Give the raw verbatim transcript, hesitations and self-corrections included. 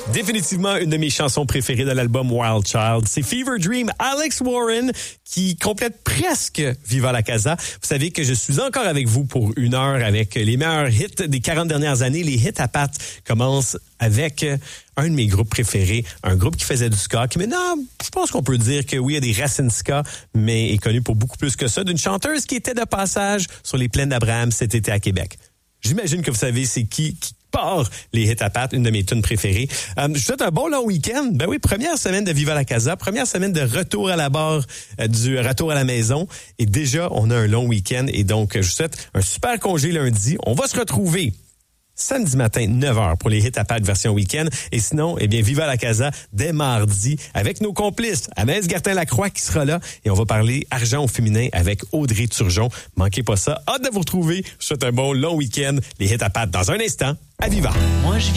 Définitivement une de mes chansons préférées de l'album Wild Child. C'est Fever Dream, Alex Warren, qui complète presque Viva la Casa. Vous savez que je suis encore avec vous pour une heure avec les meilleurs hits des quarante dernières années. Les hits à pattes commencent avec un de mes groupes préférés, un groupe qui faisait du ska, qui maintenant, je pense qu'on peut dire que oui, il y a des racines ska, mais est connu pour beaucoup plus que ça, d'une chanteuse qui était de passage sur les plaines d'Abraham cet été à Québec. J'imagine que vous savez c'est qui qui part les hits à pattes, une de mes tunes préférées. Euh, je vous souhaite un bon long week-end. Ben oui, première semaine de Viva la Casa, première semaine de retour à la barre, euh, du retour à la maison. Et déjà, on a un long week-end. Et donc, je vous souhaite un super congé lundi. On va se retrouver samedi matin, neuf heures, pour les hits à pattes version week-end. Et sinon, eh bien, Viva la Casa dès mardi avec nos complices, Anaïs Gertin-Lacroix qui sera là. Et on va parler argent au féminin avec Audrey Turgeon. Manquez pas ça. Hâte de vous retrouver. Je vous souhaite un bon long week-end. Les hits à pattes dans un instant à Viva. Moi, je